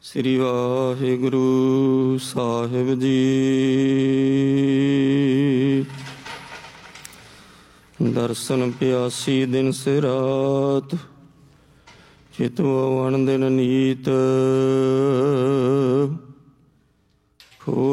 ਸ੍ਰੀ ਵਾਹਿਗੁਰੂ ਸਾਹਿਬ ਜੀ। ਦਰਸ਼ਨ ਪਿਆਸੀ ਦਿਨ ਸੇ ਰਾਤ, ਚਿਤਵ ਵਣ ਦਿਨ ਨੀਤ।